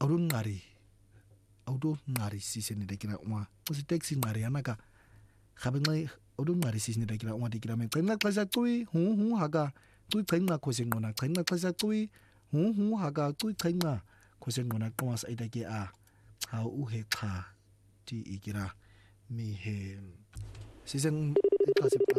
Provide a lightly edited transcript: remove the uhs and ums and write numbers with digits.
awudunqari sisene dakila uma usitaxi nqari yanaka gabe nxa awudunqari sisene dakila uma dikila mencenqa xesha cui hu haka cui cenqa khosenqona cenqa xesha cui hu haka cui cenqa khosenqona qwas aidake a cha uhe cha ti ikira mihe sisen